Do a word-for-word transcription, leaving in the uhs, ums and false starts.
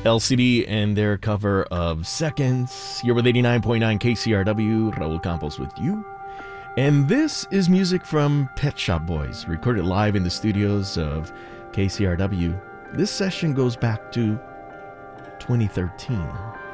L C D and their cover of Seconds. You're with eighty-nine point nine K C R W, Raul Campos with you. And this is music from Pet Shop Boys, recorded live in the studios of K C R W. This session goes back to twenty thirteen.